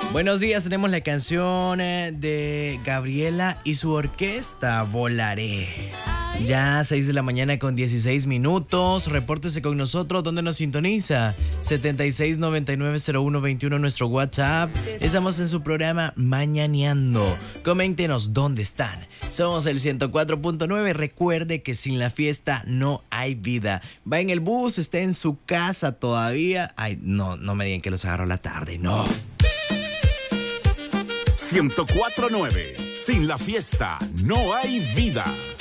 Buenos días, tenemos la canción de Gabriela y su orquesta, Volaré. Ya 6 de la mañana con 16 minutos. Repórtese con nosotros. ¿Dónde nos sintoniza? 76990121 nuestro WhatsApp. Estamos en su programa Mañaneando. Coméntenos dónde están. Somos el 104.9. Recuerde que sin la fiesta no hay vida. Va en el bus, está en su casa todavía. Ay, no me digan que los agarró la tarde. No. 104.9. Sin la fiesta no hay vida.